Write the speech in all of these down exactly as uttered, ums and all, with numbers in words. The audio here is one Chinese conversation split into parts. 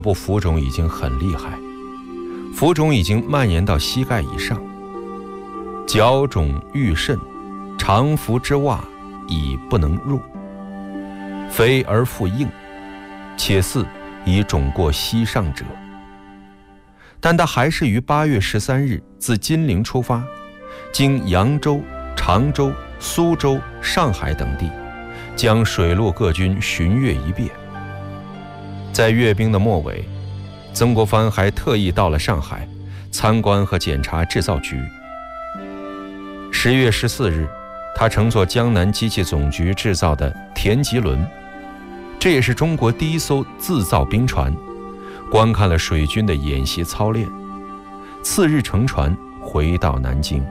部浮肿已经很厉害，浮肿已经蔓延到膝盖以上，脚肿欲甚，常服之袜已不能入，肥而复硬，且似已肿过膝上者。但他还是于八月十三日自金陵出发，经扬州、常州、苏州、上海等地，将水陆各军巡阅一遍。在阅兵的末尾，曾国藩还特意到了上海，参观和检查制造局。十月十四日，他乘坐江南机器总局制造的田吉轮，这也是中国第一艘自造兵船，观看了水军的演习操练。次日乘船回到南京。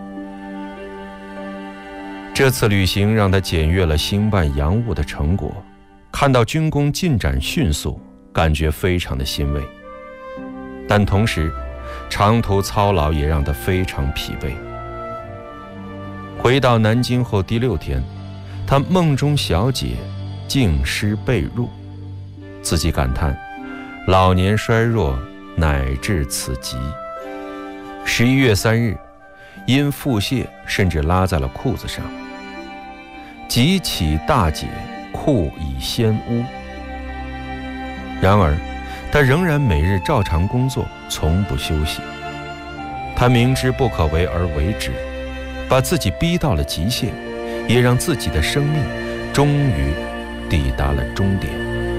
这次旅行让他检阅了兴办洋务的成果，看到军工进展迅速，感觉非常的欣慰。但同时，长途操劳也让他非常疲惫。回到南京后第六天，他梦中小解，竟失被褥，自己感叹老年衰弱乃至此极。十一月三日，因腹泻甚至拉在了裤子上，即起大解，裤已先污。然而他仍然每日照常工作，从不休息。他明知不可为而为之，把自己逼到了极限，也让自己的生命终于抵达了终点。